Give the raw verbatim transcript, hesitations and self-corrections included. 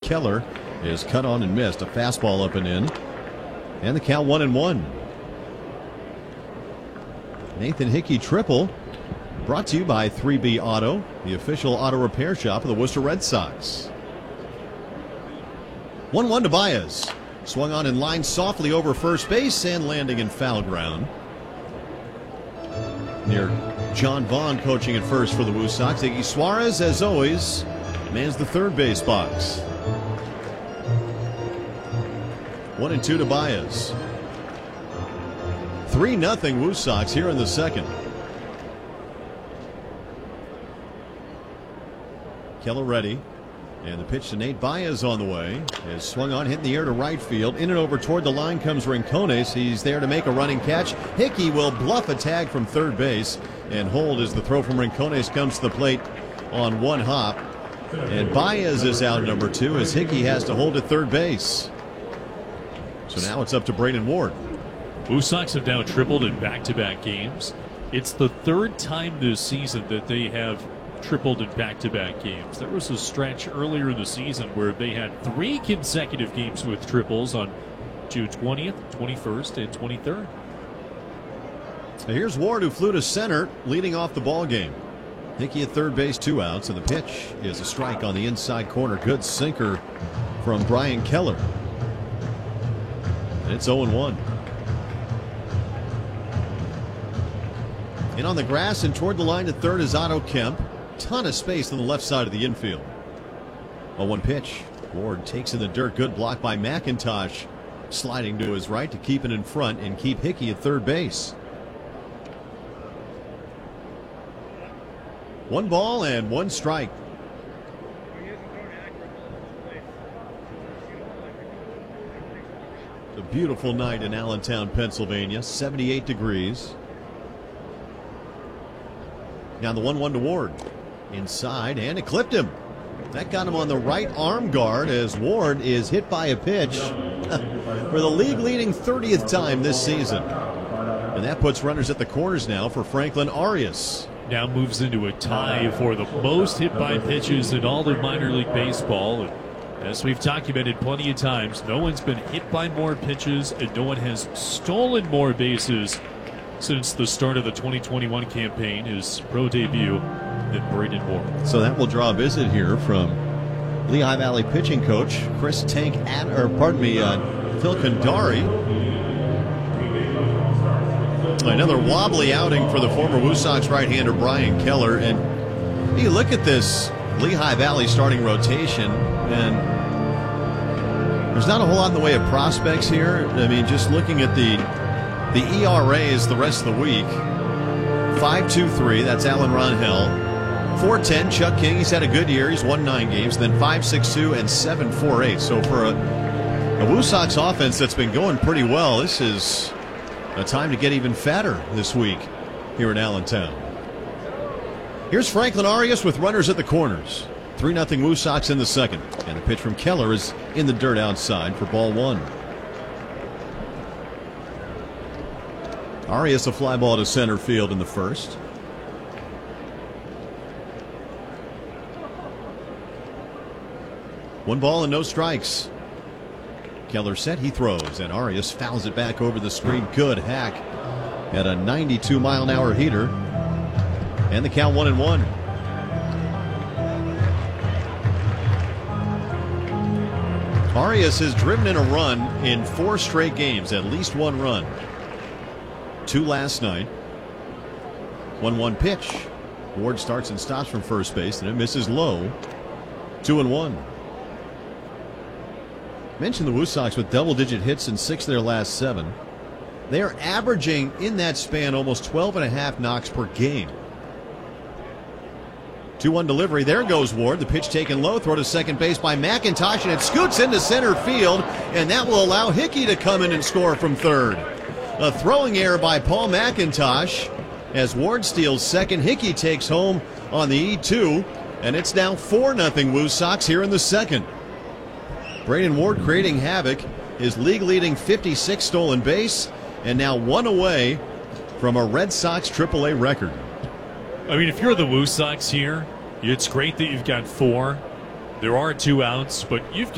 Keller is cut on and missed. A fastball up and in. And the count one and one. Nathan Hickey triple. Brought to you by three B Auto, the official auto repair shop of the Worcester Red Sox. one one to Baez. Swung on in line softly over first base and landing in foul ground. Near John Vaughn coaching at first for the Woo Sox. Iggy Suarez, as always, mans the third base box. One and two to Baez. three nothing Woo Sox here in the second. Keller ready. And the pitch to Nate Baez on the way. Is swung on, hit in the air to right field. In and over toward the line comes Rincones. He's there to make a running catch. Hickey will bluff a tag from third base and hold as the throw from Rincones comes to the plate on one hop. And Baez is out number two as Hickey has to hold at third base. So now it's up to Braden Ward. Woo Sox have now tripled in back-to-back games. It's the third time this season that they have tripled in back-to-back games. There was a stretch earlier in the season where they had three consecutive games with triples on June twentieth, twenty-first, and twenty-third. Here's Ward, who flew to center, leading off the ball game. Hickey at third base, two outs, and the pitch is a strike on the inside corner. Good sinker from Brian Keller. And it's oh and one. In on the grass and toward the line to third is Otto Kemp. Ton of space on the left side of the infield. oh one pitch. Ward takes in the dirt. Good block by McIntosh. Sliding to his right to keep it in front and keep Hickey at third base. One ball and one strike. It's a beautiful night in Allentown, Pennsylvania. seventy-eight degrees. Now the one one to Ward. Inside, and it clipped him. That got him on the right arm guard as Ward is hit by a pitch for the league-leading thirtieth time this season. And that puts runners at the corners now for Franklin Arias. Now moves into a tie for the most hit by pitches in all of minor league baseball. And as we've documented plenty of times, no one's been hit by more pitches and no one has stolen more bases since the start of the twenty twenty-one campaign, his pro debut, than Braden Ward. So that will draw a visit here from Lehigh Valley pitching coach Chris Tank, at, or pardon me, uh, Phil Kandari. Another wobbly outing for the former Woo Sox right-hander Brian Keller. And you look at this Lehigh Valley starting rotation, and there's not a whole lot in the way of prospects here. I mean, just looking at the The E R As the rest of the week, five two three, that's Alan Ronhell. four ten, Chuck King, he's had a good year, he's won nine games. Then five six two and seven four eight. So for a, a Woo Sox offense that's been going pretty well, this is a time to get even fatter this week here in Allentown. Here's Franklin Arias with runners at the corners. three nothing Woo Sox in the second. And the pitch from Keller is in the dirt outside for ball one. Arias a fly ball to center field in the first. One ball and no strikes. Keller set, he throws, and Arias fouls it back over the screen. Good hack at a ninety-two mile an hour heater. And the count one and one. Arias has driven in a run in four straight games, at least one run. Two last night. one one pitch. Ward starts and stops from first base, and it misses low. Two and one. Mentioned the Woo Sox with double-digit hits in six of their last seven. They are averaging in that span almost twelve and a half knocks per game. two one delivery. There goes Ward. The pitch taken low. Throw to second base by McIntosh, and it scoots into center field, and that will allow Hickey to come in and score from third. A throwing error by Paul McIntosh as Ward steals second. Hickey takes home on the E two, and it's now four nothing Woo Sox here in the second. Braden Ward creating havoc, his league-leading fifty-six stolen base, and now one away from a Red Sox triple A record. I mean, if you're the Woo Sox here, it's great that you've got four. There are two outs, but you've